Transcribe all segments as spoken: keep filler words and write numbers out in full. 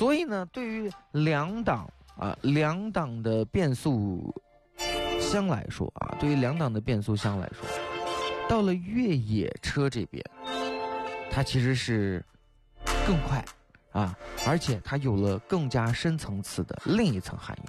所以呢，对于两档啊两档的变速箱来说啊，对于两档的变速箱来说，到了越野车这边，它其实是更快啊，而且它有了更加深层次的另一层含义。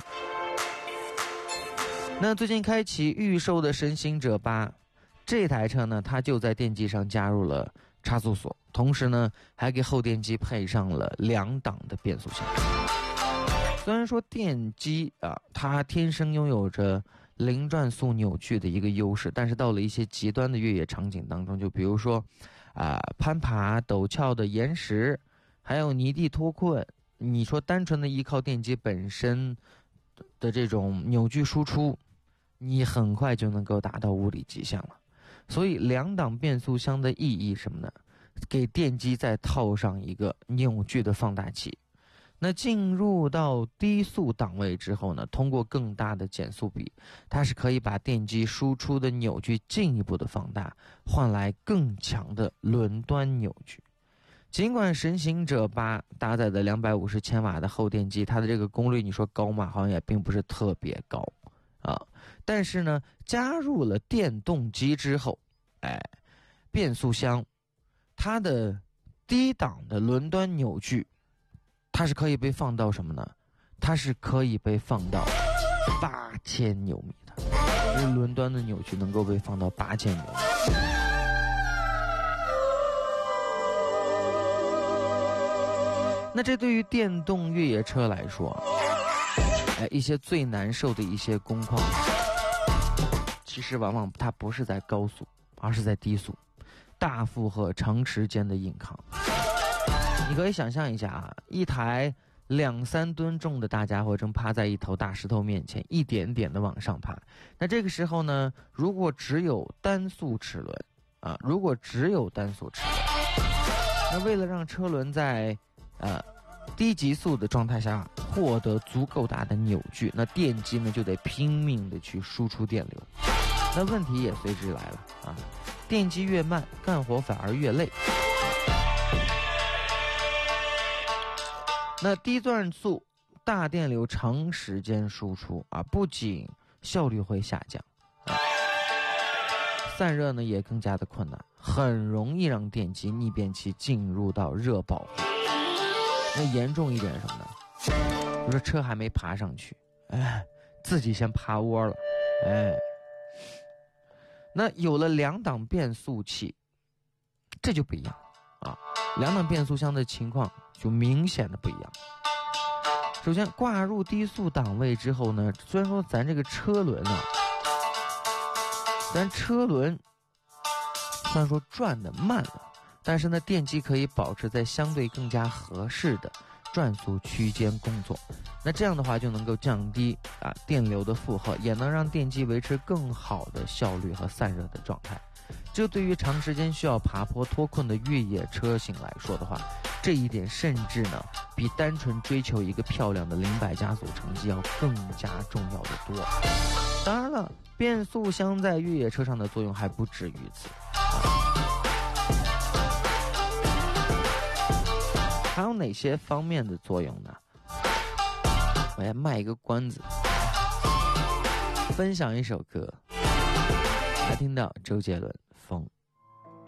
那最近开启预售的神行者八这台车呢，它就在电机上加入了差速锁，同时呢还给后电机配上了两档的变速箱。虽然说电机啊，它天生拥有着零转速扭矩的一个优势，但是到了一些极端的越野场景当中，就比如说啊攀爬陡峭的岩石，还有泥地脱困，你说单纯的依靠电机本身的这种扭矩输出，你很快就能够达到物理极限了。所以两档变速箱的意义什么呢？给电机再套上一个扭矩的放大器。那进入到低速档位之后呢，通过更大的减速比，它是可以把电机输出的扭矩进一步的放大，换来更强的轮端扭矩。尽管神行者八搭载的两百五十千瓦的后电机，它的这个功率你说高嘛，好像也并不是特别高啊，但是呢，加入了电动机之后，哎，变速箱它的低档的轮端扭矩，它是可以被放到什么呢？它是可以被放到八千牛米的，就是轮端的扭矩能够被放到八千牛米。那这对于电动越野车来说，哎，一些最难受的一些工况，其实往往它不是在高速，而是在低速，大负荷长时间的硬扛。你可以想象一下啊，一台两三吨重的大家伙正趴在一头大石头面前，一点点的往上爬。那这个时候呢，如果只有单速齿轮啊，如果只有单速齿轮，那为了让车轮在呃低极速的状态下获得足够大的扭矩，那电机呢就得拼命的去输出电流。那问题也随之来了啊，电机越慢，干活反而越累。那低转速大电流长时间输出啊，不仅效率会下降啊，散热呢也更加的困难，很容易让电机逆变器进入到热保护。那严重一点什么呢？比如说车还没爬上去，哎，自己先趴窝了，哎。那有了两档变速器，这就不一样啊，两档变速箱的情况就明显的不一样。首先挂入低速档位之后呢，虽然说咱这个车轮啊，咱车轮虽然说转的慢了，但是呢电机可以保持在相对更加合适的转速区间工作。那这样的话就能够降低啊电流的负荷，也能让电机维持更好的效率和散热的状态。这对于长时间需要爬坡脱困的越野车型来说的话，这一点甚至呢比单纯追求一个漂亮的零百加速成绩要更加重要的多。当然了，变速箱在越野车上的作用还不止于此，还有哪些方面的作用呢？我要卖一个关子，分享一首歌，来听到周杰伦。